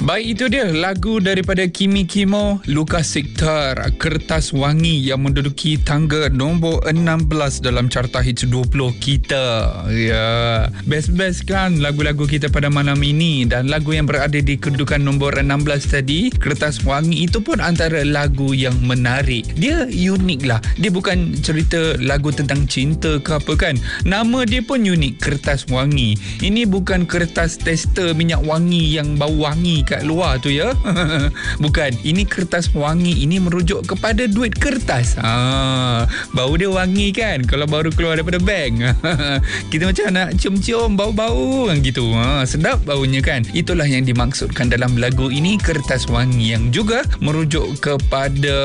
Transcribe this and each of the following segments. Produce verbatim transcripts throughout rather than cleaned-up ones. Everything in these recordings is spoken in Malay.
Baik, itu dia lagu daripada Kimi Kimo, Luka Siktar, Kertas Wangi, yang menduduki tangga nombor enam belas dalam carta hits dua puluh kita. Ya, best-best kan lagu-lagu kita pada malam ini. Dan lagu yang berada di kedudukan nombor enam belas tadi, Kertas Wangi, itu pun antara lagu yang menarik. Dia unik lah. Dia bukan cerita lagu tentang cinta ke apa kan. Nama dia pun unik, Kertas Wangi. Ini bukan kertas tester minyak wangi yang bau wangi kat luar tu ya. Bukan, ini kertas wangi. Ini merujuk kepada duit kertas. ha, Bau dia wangi kan kalau baru keluar daripada bank. Kita macam nak cium-cium bau-bau kan gitu. ha, Sedap baunya kan. Itulah yang dimaksudkan dalam lagu ini, Kertas Wangi, yang juga merujuk kepada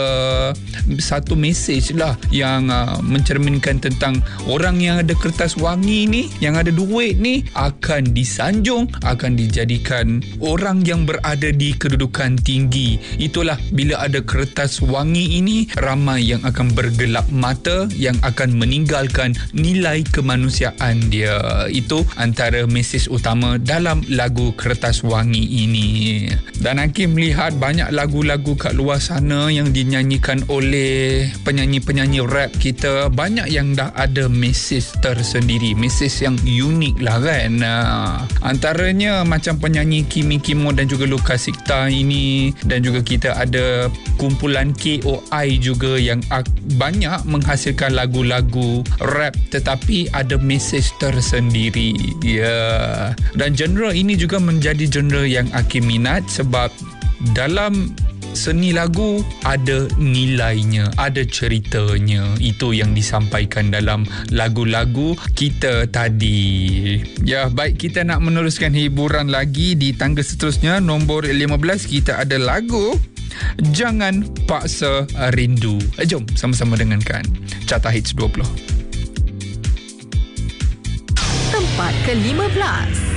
satu mesej lah yang uh, mencerminkan tentang orang yang ada kertas wangi ni, yang ada duit ni, akan disanjung, akan dijadikan orang yang berada di kedudukan tinggi. Itulah bila ada kertas wangi ini, ramai yang akan bergelap mata, yang akan meninggalkan nilai kemanusiaan dia. Itu antara mesej utama dalam lagu Kertas Wangi ini. Dan Hakim melihat banyak lagu-lagu kat luar sana yang dinyanyikan oleh penyanyi-penyanyi rap kita, banyak yang dah ada mesej tersendiri, mesej yang unik lah kan. Antaranya macam penyanyi Kimi Kimo dan juga Luka Siktar ini, dan juga kita ada kumpulan K O I juga yang banyak menghasilkan lagu-lagu rap tetapi ada mesej tersendiri. Ya, yeah. Dan genre ini juga menjadi genre yang Hakim minat sebab dalam seni lagu ada nilainya, ada ceritanya. Itu yang disampaikan dalam lagu-lagu kita tadi. Ya, baik, kita nak meneruskan hiburan lagi di tangga seterusnya. Nombor lima belas kita ada lagu Jangan Paksa Rindu. Jom sama-sama dengarkan carta hits dua puluh. Tempat ke lima belas.